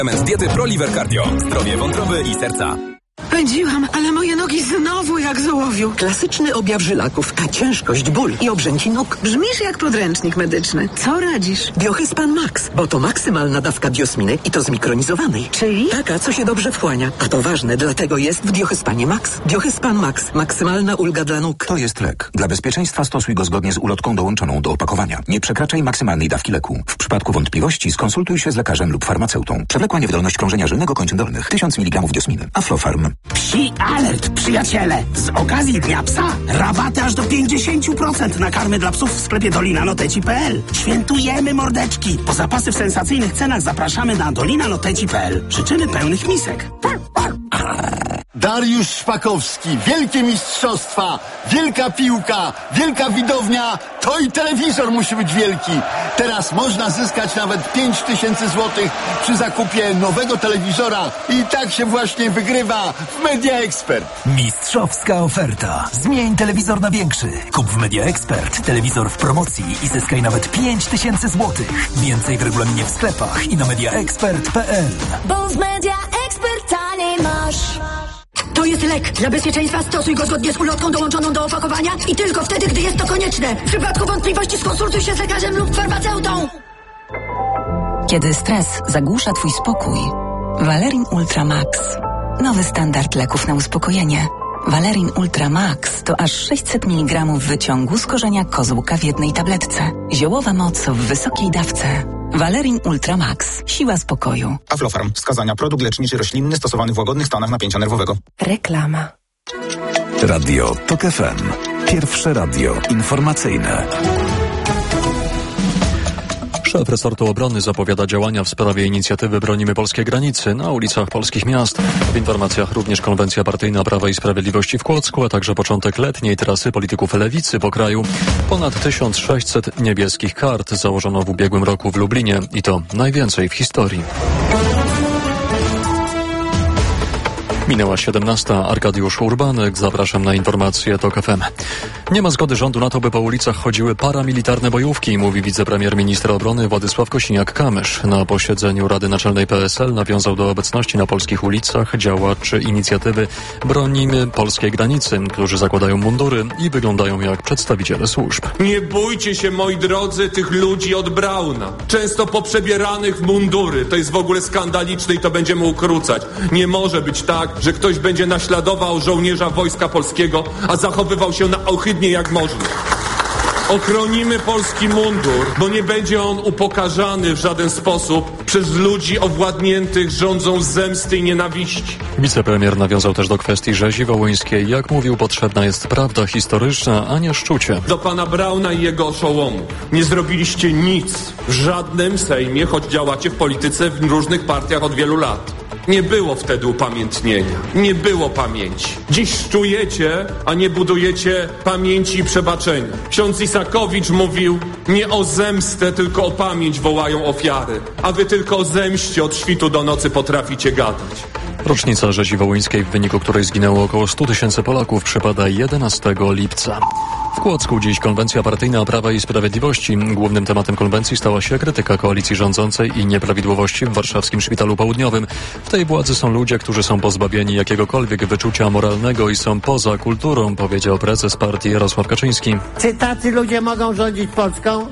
Element diety ProLiver Cardio. Zdrowie wątroby i serca. Pędziłam, ale moje nogi znowu jak z ołowiu. Klasyczny objaw żylaków, a ciężkość, ból i obrzęki nóg. Brzmisz jak podręcznik medyczny. Co radzisz? Biohyspan Max, bo to maksymalna dawka biosminy i to zmikronizowanej. Czyli? Taka, co się dobrze wchłania. A to ważne, dlatego jest w Biohyspanie Max. Biohyspan Max. Maksymalna ulga dla nóg. To jest lek. Dla bezpieczeństwa stosuj go zgodnie z ulotką dołączoną do opakowania. Nie przekraczaj maksymalnej dawki leku. W przypadku wątpliwości skonsultuj się z lekarzem lub farmaceutą. Przewlekła niewydolność krążenia żylnego kończyn dolnych. 1000 mg biosminy. Aflofarm. Psi alert, przyjaciele! Z okazji Dnia Psa rabaty aż do 50% na karmy dla psów w sklepie dolinaloteci.pl. Świętujemy, mordeczki! Po zapasy w sensacyjnych cenach zapraszamy na dolinaloteci.pl. Życzymy pełnych misek. Dariusz Szpakowski, wielkie mistrzostwa, wielka piłka, wielka widownia, to i telewizor musi być wielki. Teraz można zyskać nawet 5000 złotych przy zakupie nowego telewizora i tak się właśnie wygrywa w Media Expert. Mistrzowska oferta. Zmień telewizor na większy. Kup w Media Expert telewizor w promocji i zyskaj nawet 5000 złotych. Więcej w regulaminie w sklepach i na mediaexpert.pl. Bo w Media Expert taniej masz. To jest lek. Dla bezpieczeństwa stosuj go zgodnie z ulotką dołączoną do opakowania i tylko wtedy, gdy jest to konieczne. W przypadku wątpliwości skonsultuj się z lekarzem lub farmaceutą. Kiedy stres zagłusza twój spokój, Valerin Ultra Max. Nowy standard leków na uspokojenie. Valerin Ultra Max to aż 600 mg wyciągu z korzenia kozłka w jednej tabletce. Ziołowa moc w wysokiej dawce. Valerin Ultra Max. Siła spokoju. Aflofarm. Wskazania: produkt leczniczy roślinny stosowany w łagodnych stanach napięcia nerwowego. Reklama. Radio TOK FM. Pierwsze radio informacyjne. Szef resortu obrony zapowiada działania w sprawie inicjatywy Bronimy Polskiej Granicy na ulicach polskich miast. W informacjach również konwencja partyjna Prawa i Sprawiedliwości w Kłodzku, a także początek letniej trasy polityków lewicy po kraju. Ponad 1600 niebieskich kart założono w ubiegłym roku w Lublinie i to najwięcej w historii. Minęła 17. Arkadiusz Urbanek. Zapraszam na informacje TOK FM. Nie ma zgody rządu na to, by po ulicach chodziły paramilitarne bojówki, mówi wicepremier ministra obrony Władysław Kosiniak-Kamysz. Na posiedzeniu Rady Naczelnej PSL nawiązał do obecności na polskich ulicach działaczy inicjatywy Bronimy Polskiej Granicy, którzy zakładają mundury i wyglądają jak przedstawiciele służb. Nie bójcie się, moi drodzy, tych ludzi od Brauna. Często poprzebieranych w mundury. To jest w ogóle skandaliczne i to będziemy ukrócać. Nie może być tak, że ktoś będzie naśladował żołnierza Wojska Polskiego, a zachowywał się na ohydnie jak można. Ochronimy polski mundur, bo nie będzie on upokarzany w żaden sposób przez ludzi owładniętych rządzą zemsty i nienawiści. Wicepremier nawiązał też do kwestii rzezi wołyńskiej. Jak mówił, potrzebna jest prawda historyczna, a nie szczucie. Do pana Brauna i jego oszołomu. Nie zrobiliście nic w żadnym Sejmie, choć działacie w polityce w różnych partiach od wielu lat. Nie było wtedy upamiętnienia. Nie było pamięci. Dziś szczujecie, a nie budujecie pamięci i przebaczenia. Ksiądz Isakowicz mówił: nie o zemstę, tylko o pamięć wołają ofiary. A wy tylko o zemście od świtu do nocy potraficie gadać. Rocznica rzezi wołyńskiej, w wyniku której zginęło około 100 000 Polaków, przypada 11 lipca. W Kłodzku dziś konwencja partyjna Prawa i Sprawiedliwości. Głównym tematem konwencji stała się krytyka koalicji rządzącej i nieprawidłowości w warszawskim Szpitalu Południowym. W tej władzy są ludzie, którzy są pozbawieni jakiegokolwiek wyczucia moralnego i są poza kulturą, powiedział prezes partii Jarosław Kaczyński. Czy tacy ludzie mogą rządzić Polską?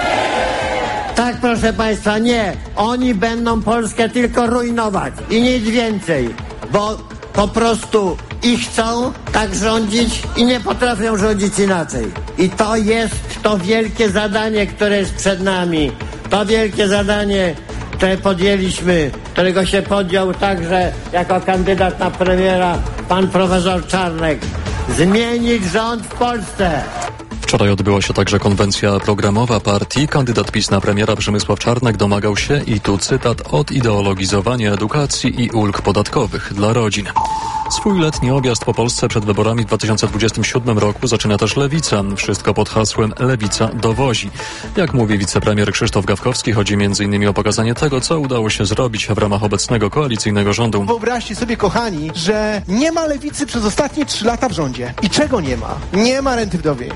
Tak, proszę państwa, nie. Oni będą Polskę tylko rujnować i nic więcej, bo po prostu i chcą tak rządzić i nie potrafią rządzić inaczej. I to jest to wielkie zadanie, które jest przed nami. To wielkie zadanie, które podjęliśmy, którego się podjął także jako kandydat na premiera pan profesor Czarnek. Zmienić rząd w Polsce. Wczoraj odbyła się także konwencja programowa partii. Kandydat PiS na premiera Przemysław Czarnek domagał się, i tu cytat, odideologizowania edukacji i ulg podatkowych dla rodzin. Swój letni objazd po Polsce przed wyborami w 2027 roku zaczyna też Lewica. Wszystko pod hasłem Lewica dowozi. Jak mówi wicepremier Krzysztof Gawkowski, chodzi m.in. o pokazanie tego, co udało się zrobić w ramach obecnego koalicyjnego rządu. Wyobraźcie sobie, kochani, że nie ma Lewicy przez ostatnie 3 lata w rządzie. I czego nie ma? Nie ma renty wdowiej. Czy jest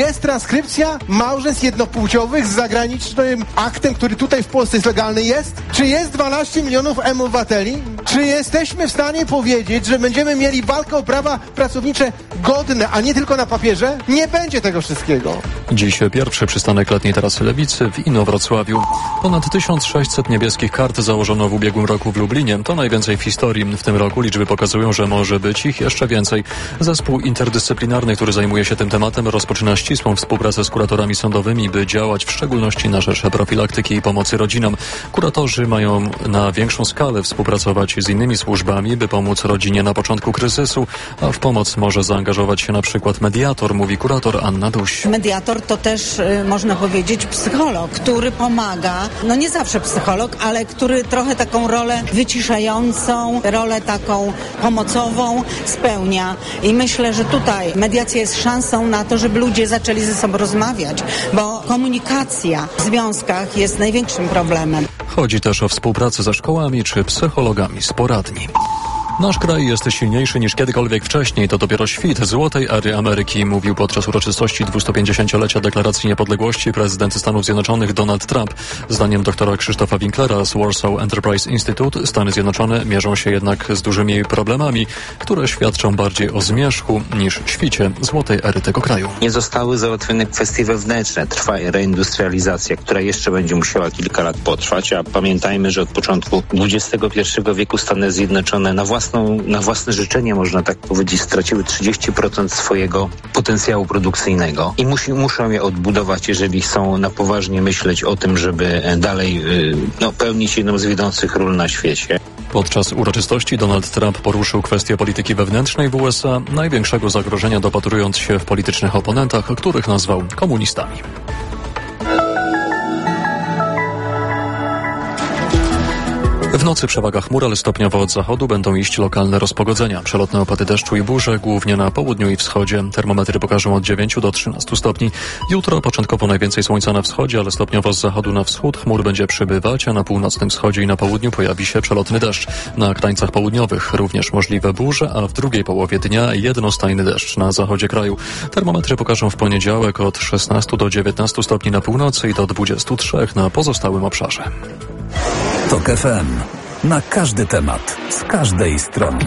jest transkrypcja małżeństw jednopłciowych z zagranicznym aktem, który tutaj w Polsce jest legalny? Jest? Czy jest 12 milionów obywateli? Czy jesteśmy w stanie powiedzieć, że będziemy mieli walkę o prawa pracownicze godne, a nie tylko na papierze? Nie będzie tego wszystkiego. Dziś pierwszy przystanek letniej trasy Lewicy w Inowrocławiu. Ponad 1600 niebieskich kart założono w ubiegłym roku w Lublinie. To najwięcej w historii. W tym roku liczby pokazują, że może być ich jeszcze więcej. Zespół interdyscyplinarny, który zajmuje się tym tematem, rozpoczyna ścisłą współpracę z kuratorami sądowymi, by działać w szczególności na rzecz profilaktyki i pomocy rodzinom. Kuratorzy mają na większą skalę współpracować z innymi służbami, by pomóc rodzinie na początku kryzysu, a w pomoc może zaangażować się na przykład mediator, mówi kurator Anna Duś. Mediator to też, można powiedzieć, psycholog, który pomaga, no nie zawsze psycholog, ale który trochę taką rolę wyciszającą, rolę taką pomocową spełnia. I myślę, że tutaj mediacja jest szansą na to, żeby ludzie zaczęli ze sobą rozmawiać, bo komunikacja w związkach jest największym problemem. Chodzi też o współpracę ze szkołami czy psychologami z poradni. Nasz kraj jest silniejszy niż kiedykolwiek wcześniej. To dopiero świt złotej ery Ameryki, mówił podczas uroczystości 250-lecia Deklaracji Niepodległości prezydent Stanów Zjednoczonych Donald Trump. Zdaniem doktora Krzysztofa Winklera z Warsaw Enterprise Institute Stany Zjednoczone mierzą się jednak z dużymi problemami, które świadczą bardziej o zmierzchu niż świcie złotej ery tego kraju. Nie zostały załatwione kwestie wewnętrzne. Trwa reindustrializacja, która jeszcze będzie musiała kilka lat potrwać, a pamiętajmy, że od początku XXI wieku Stany Zjednoczone na własne życzenie, można tak powiedzieć, straciły 30% swojego potencjału produkcyjnego i muszą je odbudować, jeżeli chcą na poważnie myśleć o tym, żeby dalej pełnić jedną z wiodących ról na świecie. Podczas uroczystości Donald Trump poruszył kwestię polityki wewnętrznej w USA, największego zagrożenia dopatrując się w politycznych oponentach, których nazwał komunistami. W nocy przewaga chmur, ale stopniowo od zachodu będą iść lokalne rozpogodzenia. Przelotne opady deszczu i burze, głównie na południu i wschodzie. Termometry pokażą od 9 do 13 stopni. Jutro początkowo najwięcej słońca na wschodzie, ale stopniowo z zachodu na wschód chmur będzie przybywać, a na północnym wschodzie i na południu pojawi się przelotny deszcz. Na krańcach południowych również możliwe burze, a w drugiej połowie dnia jednostajny deszcz na zachodzie kraju. Termometry pokażą w poniedziałek od 16 do 19 stopni na północy i do 23 na pozostałym obszarze. TOK FM. Na każdy temat, z każdej strony.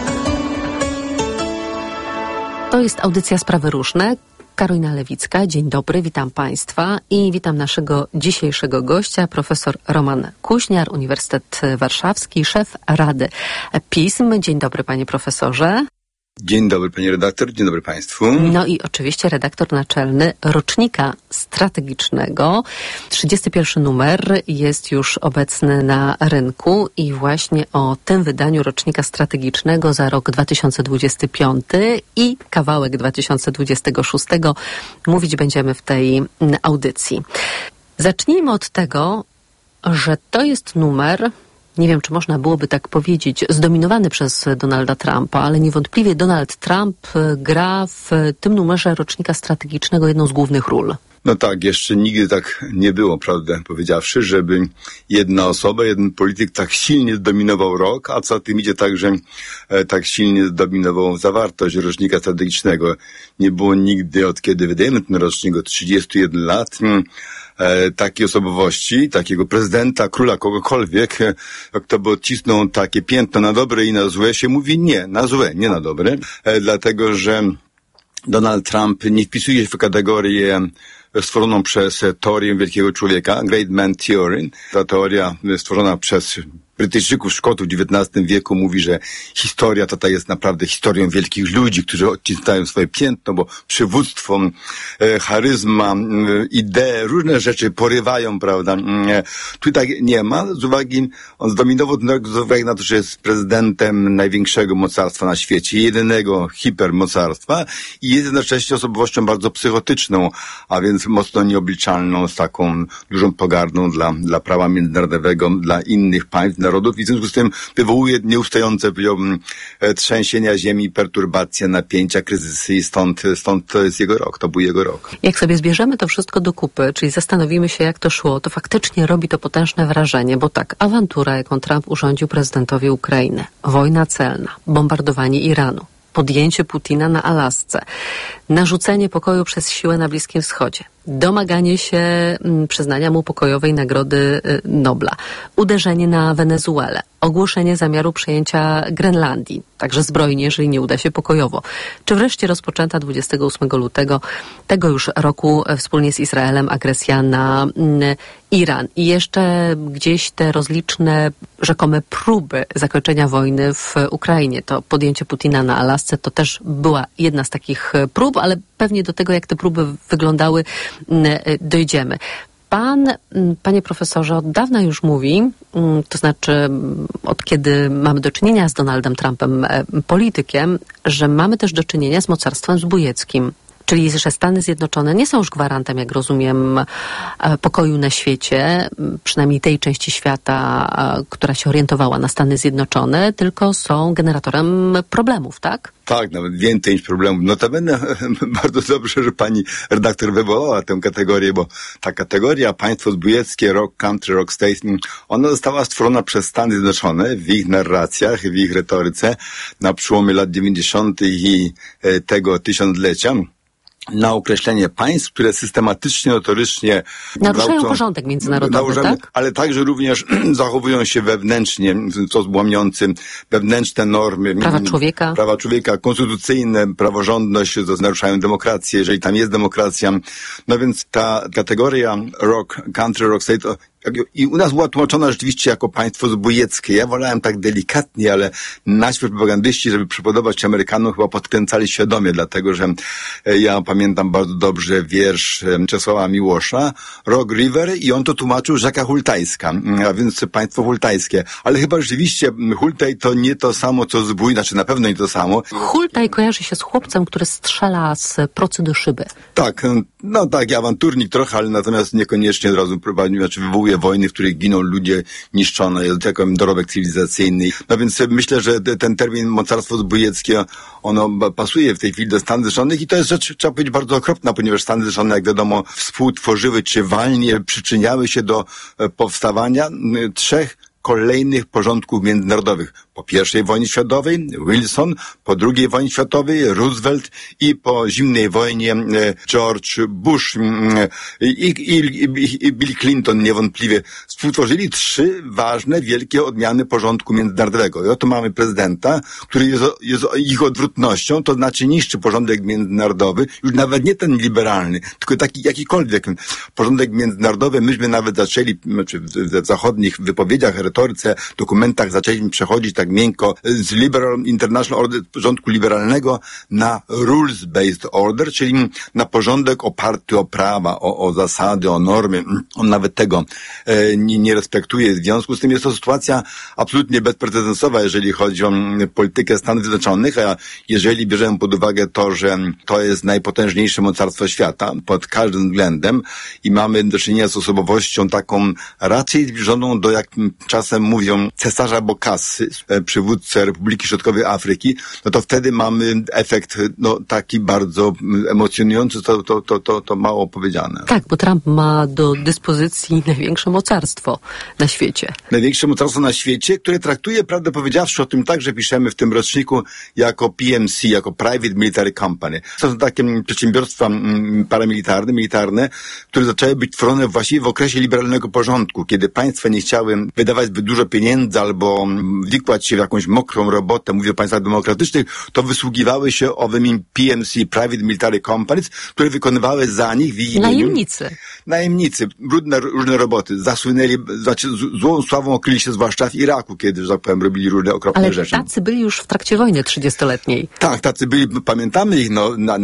To jest audycja Sprawy Różne. Karolina Lewicka, dzień dobry, witam Państwa i witam naszego dzisiejszego gościa, profesor Roman Kuźniar, Uniwersytet Warszawski, szef Rady PISM. Dzień dobry, panie profesorze. Dzień dobry, pani redaktor, dzień dobry państwu. No i oczywiście redaktor naczelny Rocznika Strategicznego. 31 numer jest już obecny na rynku i właśnie o tym wydaniu Rocznika Strategicznego za rok 2025 i kawałek 2026 mówić będziemy w tej audycji. Zacznijmy od tego, że to jest numer, nie wiem, czy można byłoby tak powiedzieć, zdominowany przez Donalda Trumpa, ale niewątpliwie Donald Trump gra w tym numerze Rocznika Strategicznego jedną z głównych ról. No tak, jeszcze nigdy tak nie było, prawdę powiedziawszy, żeby jedna osoba, jeden polityk tak silnie zdominował rok, a co za tym idzie także tak silnie zdominował zawartość Rocznika Strategicznego. Nie było nigdy, od kiedy wydajemy ten rocznik, od 31 lat, takiej osobowości, takiego prezydenta, króla, kogokolwiek, kto by odcisnął takie piętno na dobre i na złe, się mówi nie, na złe, nie na dobre, dlatego że Donald Trump nie wpisuje się w kategorię stworzoną przez teorię wielkiego człowieka, Great Man Theory. Ta teoria stworzona przez Brytyjczyków, Szkotów w XIX wieku mówi, że historia to jest naprawdę historią wielkich ludzi, którzy odciskają swoje piętno, bo przywództwo, charyzma, idee, różne rzeczy porywają, prawda. Tutaj nie ma, on zdominował z uwagi na to, że jest prezydentem największego mocarstwa na świecie, jedynego hipermocarstwa i jest jednocześnie osobowością bardzo psychotyczną, a więc mocno nieobliczalną, z taką dużą pogardą dla prawa międzynarodowego, dla innych państw, narodów i w związku z tym wywołuje nieustające, powiedziałbym, trzęsienia ziemi, perturbacje, napięcia, kryzysy i stąd to jest jego rok, to był jego rok. Jak sobie zbierzemy to wszystko do kupy, czyli zastanowimy się, jak to szło, to faktycznie robi to potężne wrażenie, bo tak, awantura, jaką Trump urządził prezydentowi Ukrainy, wojna celna, bombardowanie Iranu, podjęcie Putina na Alasce, narzucenie pokoju przez siłę na Bliskim Wschodzie, domaganie się przyznania mu pokojowej Nagrody Nobla, uderzenie na Wenezuelę, ogłoszenie zamiaru przejęcia Grenlandii, także zbrojnie, jeżeli nie uda się pokojowo, czy wreszcie rozpoczęta 28 lutego tego już roku wspólnie z Izraelem agresja na Iran. I jeszcze gdzieś te rozliczne rzekome próby zakończenia wojny w Ukrainie. To podjęcie Putina na Alasce to też była jedna z takich prób, ale pewnie do tego, jak te próby wyglądały, dojdziemy. Pan, panie profesorze, od dawna już mówi, to znaczy od kiedy mamy do czynienia z Donaldem Trumpem, politykiem, że mamy też do czynienia z mocarstwem zbójeckim. Czyli, że Stany Zjednoczone nie są już gwarantem, jak rozumiem, pokoju na świecie, przynajmniej tej części świata, która się orientowała na Stany Zjednoczone, tylko są generatorem problemów, tak? Tak, nawet więcej niż problemów. Notabene bardzo dobrze, że pani redaktor wywołała tę kategorię, bo ta kategoria państwo zbójeckie, rock country, rock state, ona została stworzona przez Stany Zjednoczone w ich narracjach, w ich retoryce na przełomie lat 90. i tego tysiąclecia na określenie państw, które systematycznie, notorycznie naruszają porządek międzynarodowy, tak? Ale także również zachowują się wewnętrznie, co łamiący wewnętrzne normy. Prawa człowieka, konstytucyjne, praworządność, to naruszają demokrację, jeżeli tam jest demokracja. No więc ta kategoria rock, country, rock state, i u nas była tłumaczona rzeczywiście jako państwo zbójeckie. Ja wolałem tak delikatnie, ale nasi propagandyści, żeby przypodobać Amerykanom, chyba podkręcali świadomie, dlatego że ja pamiętam bardzo dobrze wiersz Czesława Miłosza, Rock River, i on to tłumaczył rzeka hultajska, a więc państwo hultajskie. Ale chyba rzeczywiście Hultaj to nie to samo, co zbój, znaczy na pewno nie to samo. Hultaj kojarzy się z chłopcem, który strzela z procy do szyby. Tak, no tak, awanturnik trochę, ale natomiast niekoniecznie od razu prowadził, znaczy wywołuje wojny, w których giną ludzie, niszczone, jest jako dorobek cywilizacyjny. No więc myślę, że ten termin mocarstwo zbójeckie, ono pasuje w tej chwili do Stanów Zjednoczonych i to jest rzecz, trzeba powiedzieć, bardzo okropna, ponieważ Stany Zjednoczone, jak wiadomo, współtworzyły czy walnie przyczyniały się do powstawania 3 kolejnych porządków międzynarodowych. Po I wojnie światowej Wilson, po II wojnie światowej Roosevelt i po zimnej wojnie George Bush i Bill Clinton niewątpliwie współtworzyli 3 ważne, wielkie odmiany porządku międzynarodowego. I oto mamy prezydenta, który jest ich odwrotnością, to znaczy niszczy porządek międzynarodowy, już nawet nie ten liberalny, tylko taki jakikolwiek porządek międzynarodowy. Myśmy nawet zaczęli, znaczy w zachodnich wypowiedziach, retoryce, dokumentach zaczęliśmy przechodzić tak miękko z Liberal International Order, porządku liberalnego, na rules-based order, czyli na porządek oparty o prawa, o zasady, o normy. On nawet tego nie respektuje. W związku z tym jest to sytuacja absolutnie bezprecedensowa, jeżeli chodzi o politykę Stanów Zjednoczonych, a jeżeli bierzemy pod uwagę to, że to jest najpotężniejsze mocarstwo świata pod każdym względem i mamy do czynienia z osobowością taką raczej zbliżoną do, jak czasem mówią, cesarza Bokassy, przywódcę Republiki Środkowej Afryki, no to wtedy mamy efekt taki bardzo emocjonujący, to mało powiedziane. Tak, bo Trump ma do dyspozycji największe mocarstwo na świecie. Największe mocarstwo na świecie, które traktuje, prawdę powiedziawszy, o tym także piszemy w tym roczniku, jako PMC, jako Private Military Company. To są takie przedsiębiorstwa paramilitarne, militarne, które zaczęły być tworzone właściwie w okresie liberalnego porządku, kiedy państwa nie chciały wydawać zbyt dużo pieniędzy albo wikłać się w jakąś mokrą robotę, mówię o państwach demokratycznych, to wysługiwały się owymi PMC, Private Military Companies, które wykonywały za nich w ich imieniu. Najemnicy, różne roboty. Zasłynęli, znaczy złą sławą okryli się zwłaszcza w Iraku, kiedy, że tak powiem, robili różne okropne rzeczy. Ale tacy byli już w trakcie wojny 30-letniej. Tak, tacy byli, pamiętamy ich,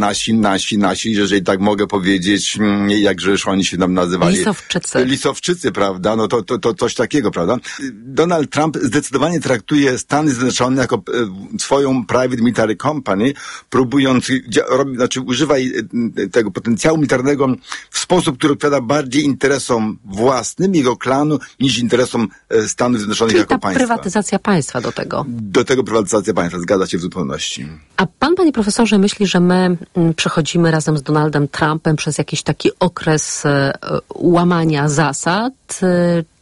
nasi, jeżeli tak mogę powiedzieć, jakżeż oni się nam nazywali. Lisowczycy, prawda? No to coś takiego, prawda? Donald Trump zdecydowanie traktuje Stany Zjednoczone jako swoją Private Military Company, próbując, używa tego potencjału militarnego w sposób, który odpowiada bardziej interesom własnym, jego klanu, niż interesom Stanów Zjednoczonych. Czyli jako państwa. Prywatyzacja państwa do tego. Do tego prywatyzacja państwa, zgadza się w zupełności. A pan, panie profesorze, myśli, że my przechodzimy razem z Donaldem Trumpem przez jakiś taki okres łamania zasad,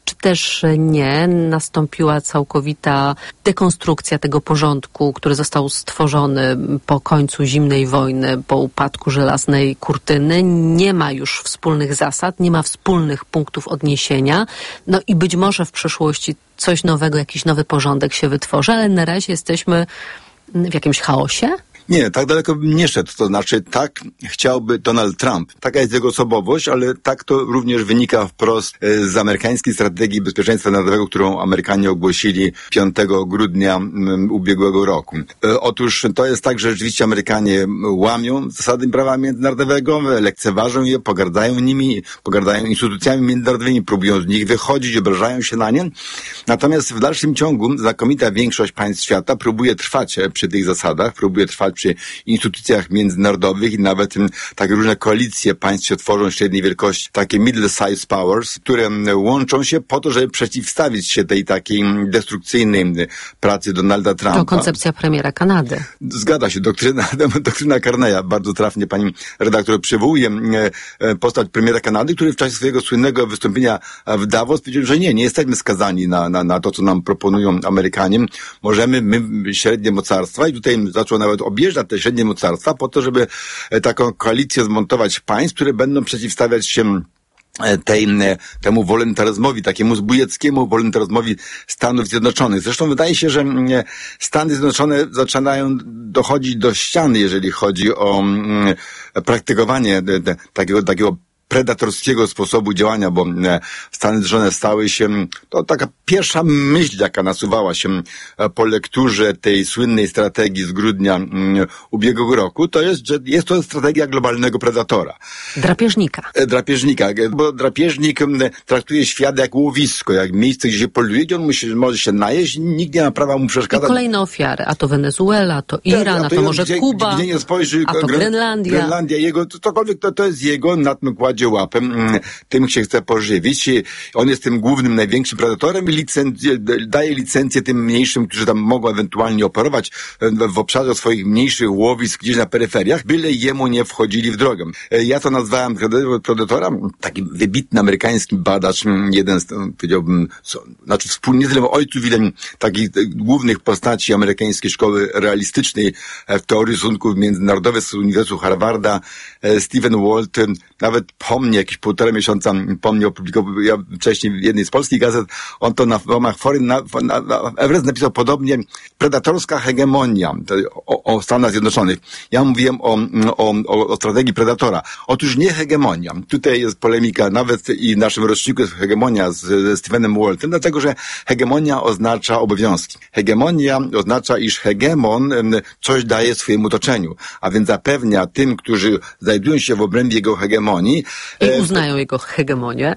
czy też nie? Nastąpiła całkowita dekonstrukcja tego porządku, który został stworzony po końcu zimnej wojny, po upadku żelaznej kurtyny. Nie ma już wspólnych zasad, nie ma wspólnych punktów odniesienia. No i być może w przyszłości coś nowego, jakiś nowy porządek się wytworzy, ale na razie jesteśmy w jakimś chaosie? Nie, tak daleko bym nie szedł. To znaczy, tak chciałby Donald Trump. Taka jest jego osobowość, ale tak to również wynika wprost z amerykańskiej strategii bezpieczeństwa narodowego, którą Amerykanie ogłosili 5 grudnia ubiegłego roku. Otóż to jest tak, że rzeczywiście Amerykanie łamią zasady prawa międzynarodowego, lekceważą je, pogardają nimi, pogardają instytucjami międzynarodowymi, próbują z nich wychodzić, obrażają się na nie. Natomiast w dalszym ciągu znakomita większość państw świata próbuje trwać przy tych zasadach, próbuje trwać przy instytucjach międzynarodowych i nawet takie różne koalicje państw się tworzą średniej wielkości, takie middle-sized powers, które łączą się po to, żeby przeciwstawić się tej takiej destrukcyjnej pracy Donalda Trumpa. To koncepcja premiera Kanady. Zgadza się, doktryna Carneya. Bardzo trafnie pani redaktor przywołuje postać premiera Kanady, który w czasie swojego słynnego wystąpienia w Davos powiedział, że nie jesteśmy skazani na to, co nam proponują Amerykanie. Możemy, my średnie mocarstwa, i tutaj zaczął nawet objeżdżać te średnie mocarstwa po to, żeby taką koalicję zmontować państw, które będą przeciwstawiać się temu wolontaryzmowi, takiemu zbójeckiemu wolontaryzmowi Stanów Zjednoczonych. Zresztą wydaje się, że Stany Zjednoczone zaczynają dochodzić do ściany, jeżeli chodzi o praktykowanie takiego predatorskiego sposobu działania, bo Stany Zjednoczone stały się, to taka pierwsza myśl, jaka nasuwała się po lekturze tej słynnej strategii z grudnia ubiegłego roku, to jest, że jest to strategia globalnego predatora. Drapieżnika, bo drapieżnik traktuje świat jak łowisko, jak miejsce, gdzie się poluje, gdzie on może się najeść, nikt nie ma prawa mu przeszkadzać. I kolejne ofiary, a to Wenezuela, to Iran, a to może Kuba, gdzie nie spojrzy, a to Grenlandia, jego, cokolwiek to jest jego, na tym kładzie łapem, tym się chce pożywić. On jest tym głównym, największym predatorem i daje licencję tym mniejszym, którzy tam mogą ewentualnie operować w obszarze swoich mniejszych łowisk gdzieś na peryferiach, byle jemu nie wchodzili w drogę. Ja to nazwałem predatora, taki wybitny amerykański badacz, jeden z, powiedziałbym, wspólnie tyle ojców, ile takich głównych postaci amerykańskiej szkoły realistycznej w teorii stosunków międzynarodowych z Uniwersytetu Harvarda, Stephen Walt, nawet po mnie, jakieś 1,5 miesiąca po mnie opublikował, ja wcześniej w jednej z polskich gazet, on to na łamach Foreign Everest napisał podobnie, predatorska hegemonia o Stanach Zjednoczonych. Ja mówiłem o strategii predatora. Otóż nie hegemonia. Tutaj jest polemika, nawet i w naszym roczniku jest hegemonia ze Stephenem Waltem, dlatego, że hegemonia oznacza obowiązki. Hegemonia oznacza, iż hegemon coś daje swojemu otoczeniu, a więc zapewnia tym, którzy znajdują się w obrębie jego hegemonii, i uznają jego hegemonię.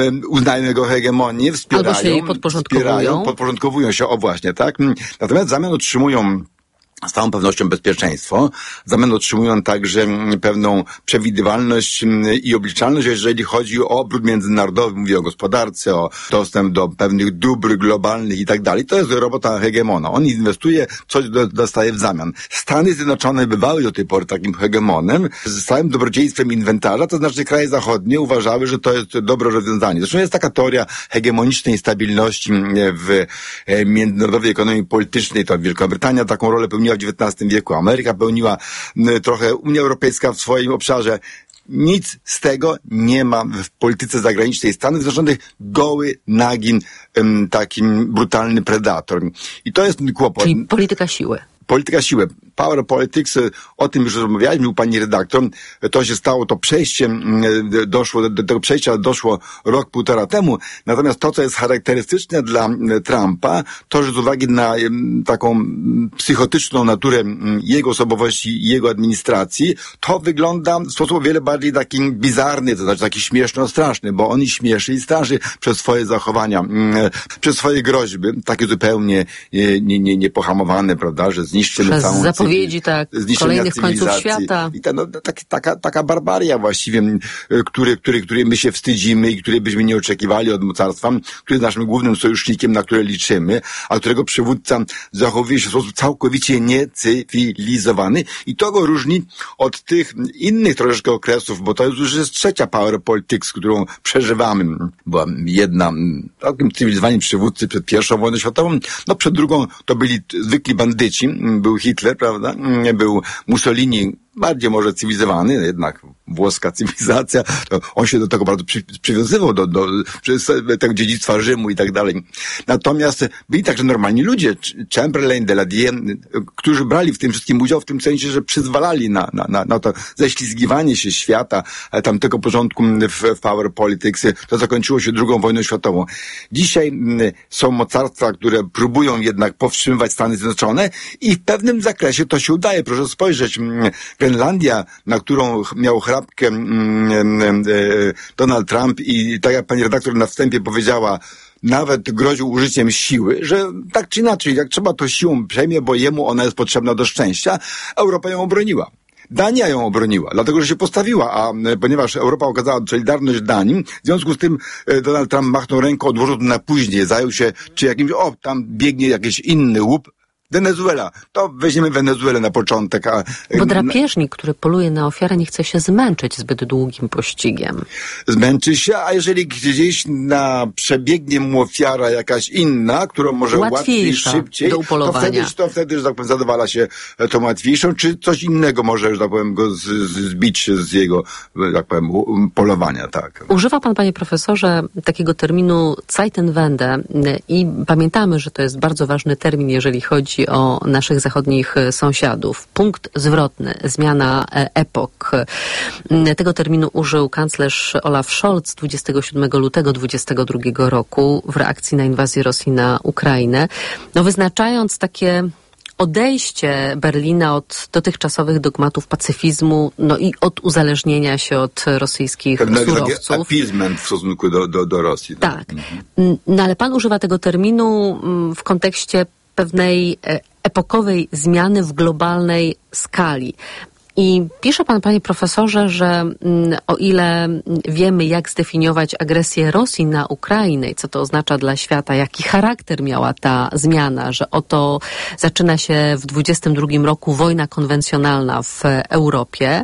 Wspierają. Albo się jej podporządkowują się, o właśnie, tak? Natomiast w zamian otrzymują z całą pewnością bezpieczeństwo. W zamian otrzymują także pewną przewidywalność i obliczalność, jeżeli chodzi o obrót międzynarodowy, mówię o gospodarce, o dostęp do pewnych dóbr globalnych i tak dalej. To jest robota hegemona. On inwestuje, coś dostaje w zamian. Stany Zjednoczone bywały do tej pory takim hegemonem z całym dobrodziejstwem inwentarza, to znaczy kraje zachodnie uważały, że to jest dobre rozwiązanie. Zresztą jest taka teoria hegemonicznej stabilności w międzynarodowej ekonomii politycznej. To Wielka Brytania taką rolę pełniła w XIX wieku, Ameryka pełniła trochę, Unia Europejska w swoim obszarze. Nic z tego nie ma w polityce zagranicznej Stanów Zjednoczonych. Goły, nagi, taki brutalny predator. I to jest kłopot. Czyli polityka siły. Polityka siły. Power politics, o tym już rozmawialiśmy u pani redaktor. To się stało, to przejście do tego przejścia doszło rok, 1,5 temu. Natomiast to, co jest charakterystyczne dla Trumpa, to, że z uwagi na taką psychotyczną naturę jego osobowości i jego administracji, to wygląda w sposób o wiele bardziej taki bizarny, to znaczy taki śmieszno-straszny, bo on i śmieszy i straszy przez swoje zachowania, przez swoje groźby, takie zupełnie niepohamowane, prawda, że zniszczymy przez całą zapowiedzi kolejnych końców świata. I taka barbaria właściwie, której my się wstydzimy i której byśmy nie oczekiwali od mocarstwa, który jest naszym głównym sojusznikiem, na które liczymy, a którego przywódca zachowuje się w sposób całkowicie niecywilizowany i to go różni od tych innych troszeczkę okresów, bo to już jest trzecia power politics, którą przeżywamy. Była jedna takim cywilizowanym przywódcy przed I wojną światową, no przed drugą to byli zwykli bandyci, był Hitler, prawda, był Mussolini, bardziej może cywilizowany, jednak włoska cywilizacja, to on się do tego bardzo przywiązywał, do tego dziedzictwa Rzymu i tak dalej. Natomiast byli także normalni ludzie, Chamberlain, Daladier, którzy brali w tym wszystkim udział w tym sensie, że przyzwalali na to ześlizgiwanie się świata, tamtego porządku w power politics. To zakończyło się II wojną światową. Dzisiaj są mocarstwa, które próbują jednak powstrzymywać Stany Zjednoczone i w pewnym zakresie to się udaje. Proszę spojrzeć, Grenlandia, na którą miał chrapkę Donald Trump i tak jak pani redaktor na wstępie powiedziała, nawet groził użyciem siły, że tak czy inaczej, jak trzeba to siłą przejmie, bo jemu ona jest potrzebna do szczęścia, Europa ją obroniła. Dania ją obroniła, dlatego że się postawiła, a ponieważ Europa okazała solidarność Danii, w związku z tym Donald Trump machnął ręką, odłożył to na później, zajął się czy jakimś, tam biegnie jakiś inny łup, Wenezuela. To weźmiemy Wenezuelę na początek. Bo drapieżnik, który poluje na ofiarę, nie chce się zmęczyć zbyt długim pościgiem. Zmęczy się, a jeżeli gdzieś przebiegnie mu ofiara jakaś inna, którą może łatwiej, szybciej, do upolowania, to wtedy, że tak powiem, zadowala się tą łatwiejszą, czy coś innego może, że tak powiem, go zbić z jego, tak powiem, polowania, tak. Używa pan, panie profesorze, takiego terminu Zeitenwende i pamiętamy, że to jest bardzo ważny termin, jeżeli chodzi o naszych zachodnich sąsiadów. Punkt zwrotny, zmiana epok. Tego terminu użył kanclerz Olaf Scholz 27 lutego 2022 roku w reakcji na inwazję Rosji na Ukrainę, wyznaczając takie odejście Berlina od dotychczasowych dogmatów pacyfizmu, i od uzależnienia się od rosyjskich surowców. Appeasement w stosunku do Rosji. Tak. Ale pan używa tego terminu w kontekście pewnej epokowej zmiany w globalnej skali. I pisze pan, panie profesorze, że o ile wiemy, jak zdefiniować agresję Rosji na Ukrainę i co to oznacza dla świata, jaki charakter miała ta zmiana, że oto zaczyna się w 22 roku wojna konwencjonalna w Europie,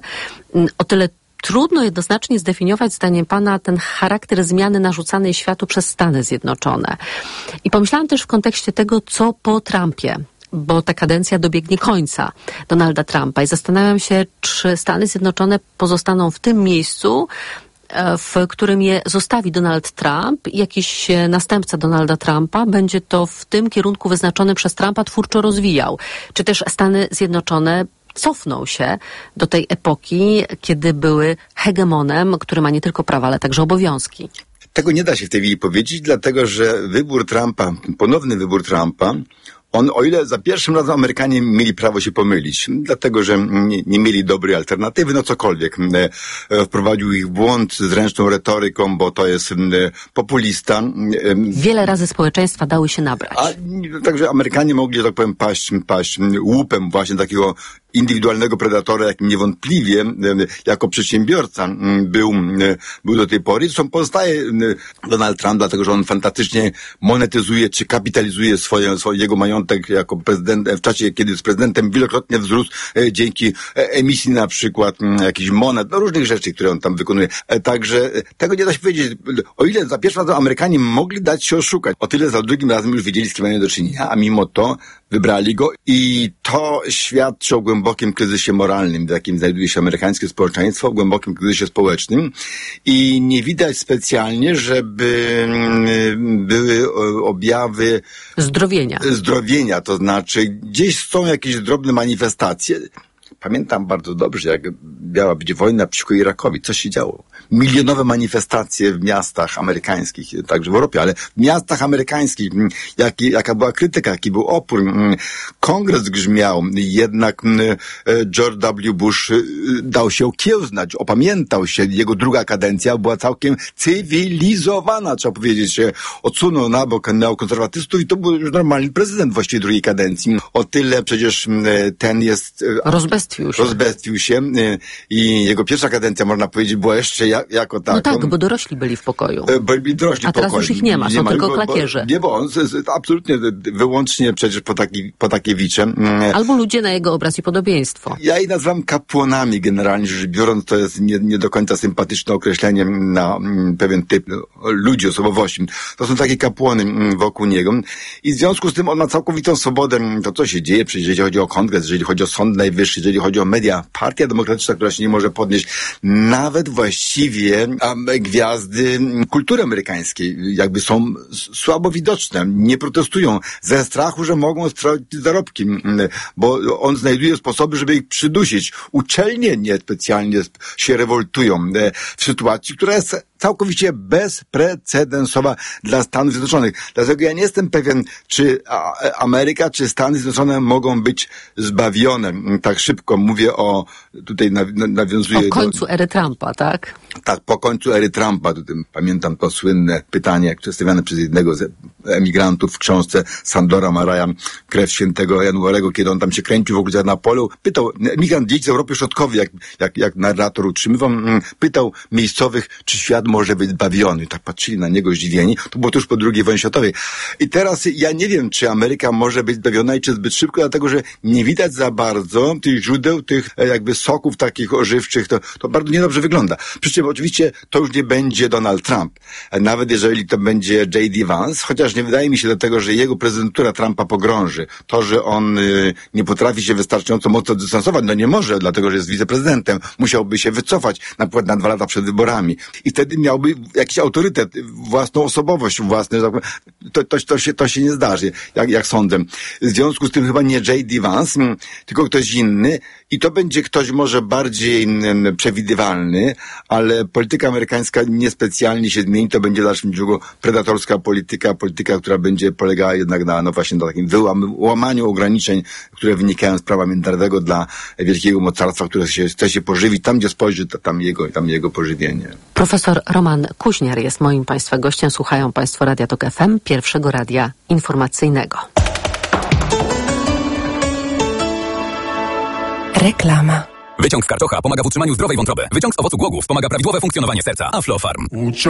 o tyle trudno jednoznacznie zdefiniować, zdaniem pana, ten charakter zmiany narzucanej światu przez Stany Zjednoczone. I pomyślałam też w kontekście tego, co po Trumpie, bo ta kadencja dobiegnie końca Donalda Trumpa i zastanawiam się, czy Stany Zjednoczone pozostaną w tym miejscu, w którym je zostawi Donald Trump i jakiś następca Donalda Trumpa będzie to w tym kierunku wyznaczonym przez Trumpa twórczo rozwijał. Czy też Stany Zjednoczone cofną się do tej epoki, kiedy były hegemonem, który ma nie tylko prawa, ale także obowiązki. Tego nie da się w tej chwili powiedzieć, dlatego że wybór Trumpa, ponowny wybór Trumpa, o ile za pierwszym razem Amerykanie mieli prawo się pomylić, dlatego że nie mieli dobrej alternatywy, cokolwiek. Wprowadził ich w błąd zręczną retoryką, bo to jest populista. Wiele razy społeczeństwa dały się nabrać. Także Amerykanie mogli, że tak powiem, paść łupem właśnie takiego indywidualnego predatora, jakim niewątpliwie jako przedsiębiorca był do tej pory. Zresztą pozostaje Donald Trump, dlatego że on fantastycznie monetyzuje czy kapitalizuje jego majątek jako prezydent, w czasie, kiedy jest prezydentem, wielokrotnie wzrósł dzięki emisji na przykład jakichś monet, różnych rzeczy, które on tam wykonuje. Także tego nie da się powiedzieć. O ile za pierwszym razem Amerykanie mogli dać się oszukać, o tyle za drugim razem już wiedzieli, z kim mają do czynienia, a mimo to wybrali go i to świadczy o głębokim kryzysie moralnym, w jakim znajduje się amerykańskie społeczeństwo, o głębokim kryzysie społecznym i nie widać specjalnie, żeby były objawy zdrowienia, to znaczy gdzieś są jakieś drobne manifestacje. Pamiętam bardzo dobrze, jak miała być wojna przeciwko Irakowi. Co się działo? Milionowe manifestacje w miastach amerykańskich, także w Europie, ale w miastach amerykańskich, jaka była krytyka, jaki był opór. Kongres grzmiał, jednak George W. Bush dał się okiełznać, opamiętał się. Jego druga kadencja była całkiem cywilizowana, trzeba powiedzieć. Się odsunął na bok neokonserwatystów i to był już normalny prezydent właściwie drugiej kadencji. O tyle przecież ten jest... Rozbestwił się i jego pierwsza kadencja, można powiedzieć, była jeszcze jako taką. No tak, bo dorośli byli w pokoju. Byli dorośli a teraz już ich nie ma, są tylko klakierze. Nie, bo on absolutnie, wyłącznie przecież Potakiewiczem. Albo ludzie na jego obraz i podobieństwo. Ja ich nazywam kapłanami generalnie rzecz biorąc, to jest nie do końca sympatyczne określenie na pewien typ ludzi, osobowości. To są takie kapłany wokół niego i w związku z tym on ma całkowitą swobodę, to co się dzieje, przecież jeżeli chodzi o kongres, jeżeli chodzi o Sąd Najwyższy, jeżeli chodzi o media, Partia Demokratyczna, która się nie może podnieść, nawet właściwie gwiazdy kultury amerykańskiej jakby są słabo widoczne, nie protestują ze strachu, że mogą stracić zarobki, bo on znajduje sposoby, żeby ich przydusić. Uczelnie niespecjalnie się rewoltują w sytuacji, która jest całkowicie bezprecedensowa dla Stanów Zjednoczonych. Dlatego ja nie jestem pewien, czy Ameryka, czy Stany Zjednoczone mogą być zbawione tak szybko. Mówię tutaj nawiązuję o końcu ery Trumpa, tak? Tak, po końcu ery Trumpa. Tutaj pamiętam to słynne pytanie, które stawiane przez jednego z emigrantów w książce Sandora Maraja, Krew świętego Januarego, kiedy on tam się kręcił w ogóle na polu. Pytał, emigrant gdzieś z Europy Środkowej, jak narrator utrzymywał, pytał miejscowych, czy świat może być zbawiony. Tak patrzyli na niego zdziwieni. To było tuż po II wojnie światowej. I teraz ja nie wiem, czy Ameryka może być zbawiona i czy zbyt szybko, dlatego że nie widać za bardzo tych źródeł, tych jakby soków takich ożywczych. To bardzo niedobrze wygląda. Przy czym oczywiście to już nie będzie Donald Trump. Nawet jeżeli to będzie J.D. Vance, chociaż nie wydaje mi się dlatego, że jego prezydentura Trumpa pogrąży. To, że on nie potrafi się wystarczająco mocno dystansować, no nie może, dlatego że jest wiceprezydentem. Musiałby się wycofać na przykład na 2 lata przed wyborami. I wtedy miałby jakiś autorytet, własną osobowość, to się nie zdarzy, jak sądzę. W związku z tym chyba nie J.D. Vance, tylko ktoś inny i to będzie ktoś może bardziej przewidywalny, ale polityka amerykańska niespecjalnie się zmieni, to będzie w dalszym ciągu predatorska polityka, która będzie polegała jednak na właśnie na takim łamaniu ograniczeń, które wynikają z prawa międzynarodowego dla wielkiego mocarstwa, które chce się pożywić. Tam, gdzie spojrzy, to tam jego pożywienie. Profesor Roman Kuźniar jest moim Państwa gościem. Słuchają Państwo Radia Tok FM, pierwszego radia informacyjnego. Reklama. Wyciąg z karczocha pomaga w utrzymaniu zdrowej wątroby. Wyciąg z owocu głogów pomaga prawidłowe funkcjonowanie serca. Aflofarm.